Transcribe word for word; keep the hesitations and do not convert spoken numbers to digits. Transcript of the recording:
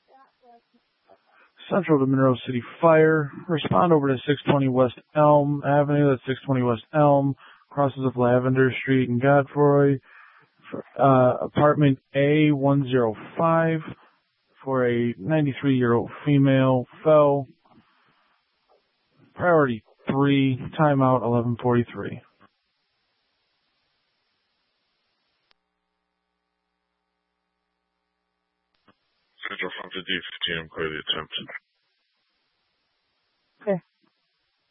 Central to Monroe City Fire. Respond over to six twenty West Elm Avenue. That's six twenty West Elm. Crosses of Lavender Street in Godfrey. For, uh, apartment A one oh five for a ninety-three-year-old female. Fell. Priority three. Timeout eleven forty-three. Central from fifty, fifteen, clear the attempt.